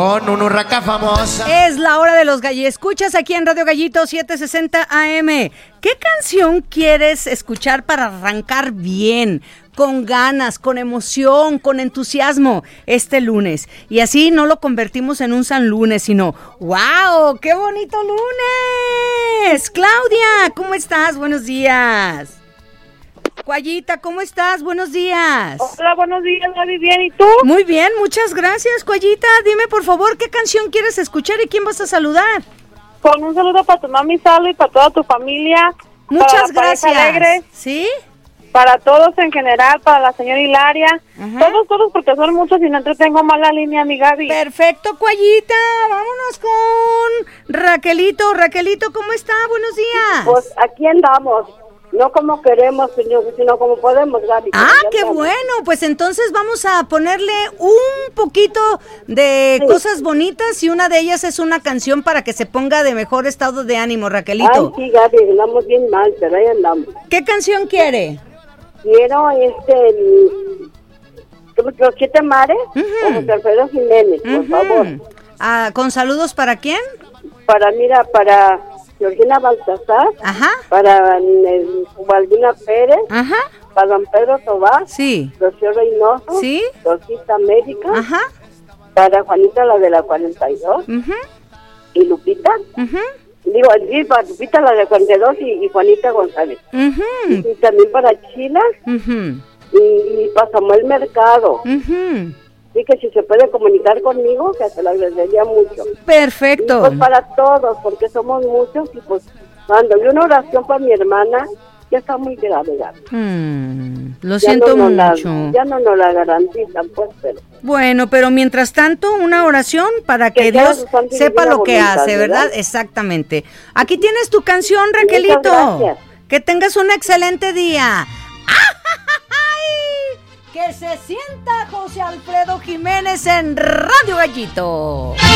Con una urraca famosa. Es la hora de los escuchas aquí en Radio Gallito 760 AM. ¿Qué canción quieres escuchar para arrancar bien, con ganas, con emoción, con entusiasmo este lunes? Y así no lo convertimos en un San Lunes, sino ¡wow! ¡Qué bonito lunes! Claudia, ¿cómo estás? Buenos días. Cuayita, ¿cómo estás? Buenos días. Hola, buenos días, Gaby, bien, ¿y tú? Muy bien, muchas gracias, Cuayita. Dime, por favor, ¿qué canción quieres escuchar y quién vas a saludar? Con un saludo para tu mami Salo y para toda tu familia. Muchas para gracias. Alegre, ¿Sí? para todos en general, para la señora Hilaria. Ajá. Todos, porque son muchos y no entretengo mal la línea, mi Gaby. Perfecto, Cuayita. Vámonos con Raquelito. Raquelito, ¿cómo está? Buenos días. Pues aquí andamos, no como queremos, sino como podemos, Gaby. Ah, qué bueno, pues entonces vamos a ponerle un poquito de cosas bonitas y una de ellas es una canción para que se ponga de mejor estado de ánimo, Raquelito. Ay, sí, Gaby, andamos bien mal, pero ahí andamos. ¿Qué canción quiere? Quiero Los Siete Mares, con José Alfredo Jiménez, por favor. Ah, ¿con saludos para quién? Para Georgina Baltasar, Ajá. para Valdina Pérez, Ajá. para don Pedro Tobar, Sí. Rocío Reynoso, Sí. Rosita América, Ajá. para Juanita, la de la 42, y Lupita. Digo, sí, para Lupita, la de 42 y Juanita González. Y también para Chila y para Samuel Mercado. Sí, que si se puede comunicar conmigo, que se lo agradecería mucho. Perfecto. Y pues para todos, porque somos muchos, y pues cuando hay una oración para mi hermana, ya está muy grave, Lo siento mucho. Ya no nos la garantizan, pues, pero... Bueno, pero mientras tanto, una oración para que Dios sepa lo que hace, ¿verdad? Exactamente. Aquí tienes tu canción, Raquelito. Muchas gracias. Que tengas un excelente día. ¡Ay! Que se sienta José Alfredo Jiménez en Radio Gallito.